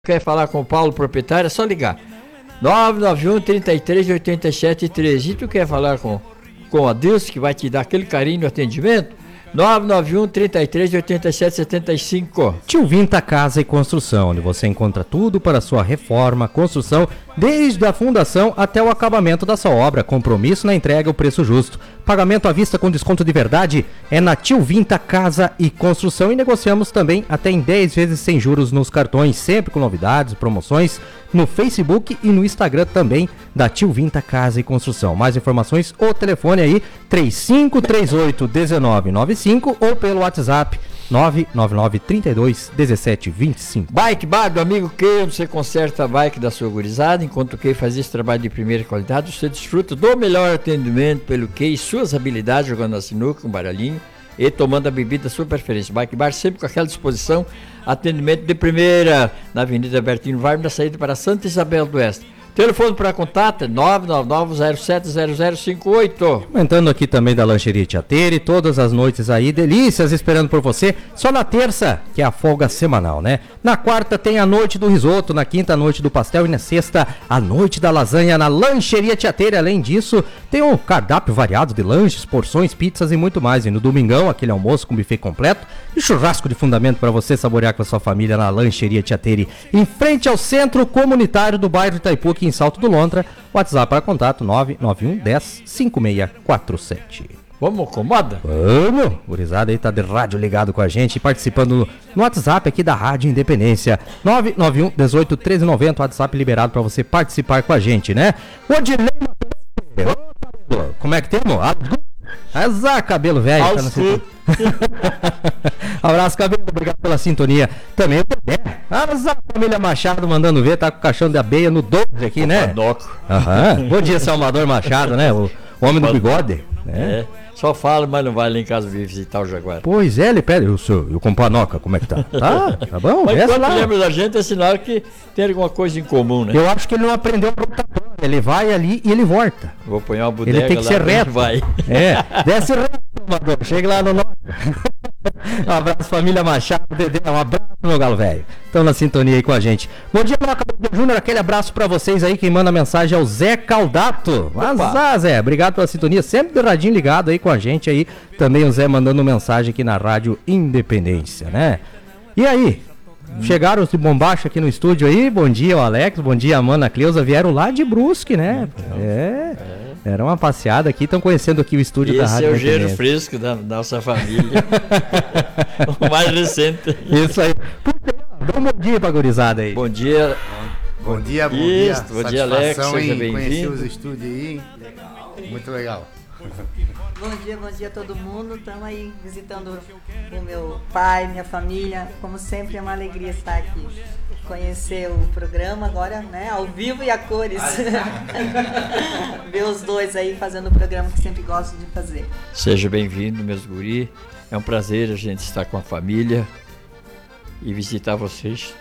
Quer falar com o Paulo, proprietário, é só ligar. 991 33 87 13. E tu quer falar com a Deus, que vai te dar aquele carinho no atendimento? 991 33 87 75. Tio Vinta Casa e Construção, onde você encontra tudo para a sua reforma, construção, desde a fundação até o acabamento da sua obra. Compromisso na entrega, o preço justo. Pagamento à vista com desconto de verdade é na Tio Vinta Casa e Construção, e negociamos também até em 10 vezes sem juros nos cartões, sempre com novidades, promoções no Facebook e no Instagram também da Tio Vinta Casa e Construção. Mais informações, o telefone aí 3538-1995 ou pelo WhatsApp 999-32-1725. Bike Bar do amigo Key, você conserta a bike da sua gurizada. Enquanto o Key faz esse trabalho de primeira qualidade, você desfruta do melhor atendimento pelo Key, suas habilidades jogando a sinuca, um baralhinho e tomando a bebida da sua preferência. Bike Bar sempre com aquela disposição, atendimento de primeira na Avenida Bertino Vargas, na saída para Santa Isabel do Oeste. Telefone para contato é 999-070058. Comentando aqui também da Lancheria Tiateri, todas as noites aí, delícias esperando por você. Só na terça, que é a folga semanal, né? Na quarta tem a noite do risoto, na quinta a noite do pastel e na sexta a noite da lasanha na Lancheria Tiateri. Além disso, tem um cardápio variado de lanches, porções, pizzas e muito mais. E no domingão, aquele almoço com buffet completo e churrasco de fundamento para você saborear com a sua família na Lancheria Tiateri, em frente ao Centro Comunitário do bairro Itaipu, em Salto do Lontra. WhatsApp para contato 991 10 5647. Vamos com moda? Vamos! O gurizada aí tá de rádio ligado com a gente, participando no WhatsApp aqui da Rádio Independência. 991 18 1390, WhatsApp liberado para você participar com a gente, né? O Dilema. Como é que temos? Azar, cabelo velho. Tá Abraço, cabelo, obrigado pela sintonia. Também o Dedé. Azar, família Machado mandando ver, tá com o caixão de abelha no 12 aqui, né? Aham. Bom dia, Salvador Machado, né? O homem do bigode. É. Só fala, mas não vai lá em casa visitar o Jaguar. Pois é, ele pede. E o Companoca, como é que tá? Tá bom? Mas quando lembra da gente, é sinal que tem alguma coisa em comum, né? Eu acho que ele não aprendeu a rotatória. Ele vai ali e ele volta. Vou pôr uma bodega. Ele tem que ser reto. Vai. É, desce reto, Salvador. Chega lá no norte. Um abraço, família Machado, Dedé. Um abraço, meu galo velho. Estão na sintonia aí com a gente. Bom dia, Noca Júnior. Aquele abraço pra vocês aí. Quem manda mensagem é o Zé Caldato. Azar, Zé. Obrigado pela sintonia. Sempre de radinho ligado aí com a gente aí. Também o Zé mandando mensagem aqui na Rádio Independência, né? E aí? Chegaram de bombacha aqui no estúdio aí. Bom dia, o Alex. Bom dia, a Mana Cleusa. Vieram lá de Brusque, né? Era uma passeada aqui. Estão conhecendo aqui o estúdio da Rádio Independência. Esse é o gelo fresco da nossa família. O mais recente. Isso aí. Dá um bom dia pra gurizada aí. Bom dia. Bom dia. Bom dia, Alex. Seja bem-vindo. Conhecer os estúdios aí. Legal. Muito legal. Bom dia a todo mundo. Estamos aí visitando o meu pai, minha família. Como sempre, é uma alegria estar aqui. Conhecer o programa agora, né? Ao vivo e a cores. Ver os dois aí fazendo o programa que sempre gosto de fazer. Seja bem-vindo, meus guri. É um prazer a gente estar com a família e visitar vocês.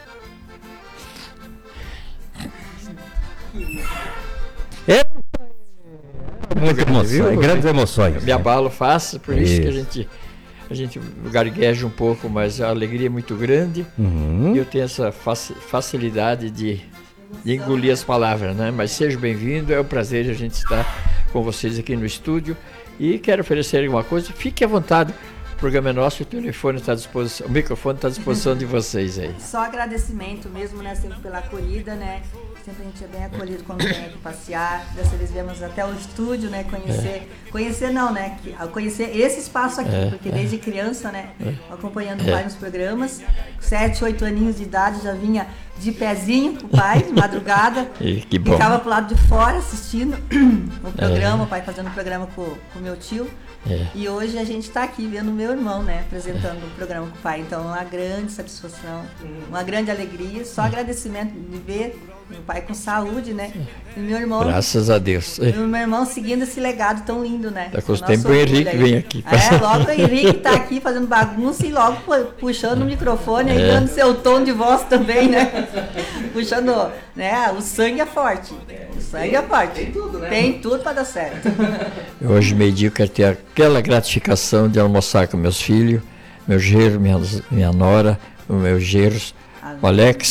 Muita emoção, grandes emoções. Me abalo fácil, por isso que a gente gargueja um pouco, mas a alegria é muito grande. E eu tenho essa facilidade de engolir as palavras, né? Mas seja bem-vindo, é um prazer a gente estar com vocês aqui no estúdio. E quero oferecer alguma coisa, fique à vontade. O programa é nosso, o telefone está à disposição, o microfone está à disposição de vocês aí. Só agradecimento mesmo, né, sempre pela acolhida, né? Sempre a gente é bem acolhido quando vem aqui passear. Dessa vez viemos até o estúdio, né, conhecer não, né, conhecer esse espaço aqui, porque desde criança, né, acompanhando o pai nos programas, 7, 8 aninhos de idade, já vinha de pezinho com o pai, de madrugada, que bom. Ficava pro lado de fora assistindo o programa, o pai fazendo o programa com o meu tio. E hoje a gente está aqui vendo o meu irmão, né, apresentando o programa com o pai. Então, uma grande satisfação, uma grande alegria, só agradecimento de ver meu pai com saúde, né? E meu irmão. Graças a Deus. E meu irmão seguindo esse legado tão lindo, né? Tá com os tempos o Henrique vem aqui. Logo o Henrique tá aqui fazendo bagunça e logo puxando o microfone e dando seu tom de voz também, né? Puxando, né? O sangue é forte. O sangue é forte. Tem tudo, né? Tem tudo para dar certo. Hoje, meio-dia, eu quero ter aquela gratificação de almoçar com meus filhos, meu genro, minha nora, os meus genros, o Alex.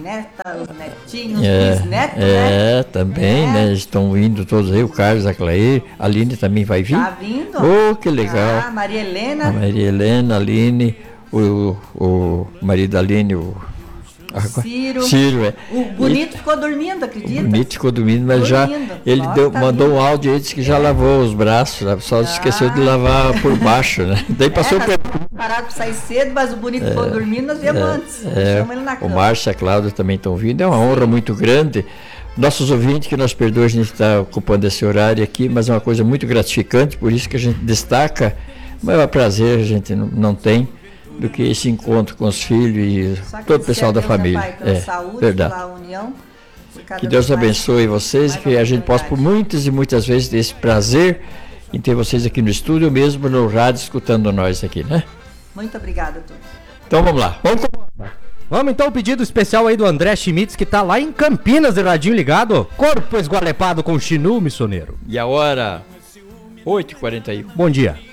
neta, os netinhos, os bisnetos, né? É, também, né? Eles estão vindo todos aí, o Carlos, a Clair, a Aline também vai vir. Tá vindo. Oh, que legal. Ah, Maria Helena. A Maria Helena, a Aline, o marido da Aline, Ciro, é. O Bonito ficou dormindo, acredita? O Bonito ficou dormindo, mas já ele mandou um áudio aí, disse que já lavou os braços, só esqueceu de lavar por baixo, né? Daí passou parado para sair cedo, mas o Bonito ficou dormindo, nós viemos antes. Chama ele na cama. O Márcio e a Cláudia também estão vindo, é uma honra muito grande. Nossos ouvintes, que nos perdoem, a gente está ocupando esse horário aqui, mas é uma coisa muito gratificante, por isso que a gente destaca, mas é um prazer, a gente não tem do que esse encontro com os filhos e todo o pessoal da família. Pai, saúde, verdade. pela união, que Deus abençoe vocês, que a gente possa por muitas e muitas vezes ter esse prazer em ter vocês aqui no estúdio, mesmo no rádio, escutando nós aqui, né? Muito obrigada a todos. Então vamos lá. Vamos então, o pedido especial aí do André Schmitz, que tá lá em Campinas, de radinho ligado. Corpo esgualepado com Chinu, missioneiro. E a hora? 8h41. Bom dia.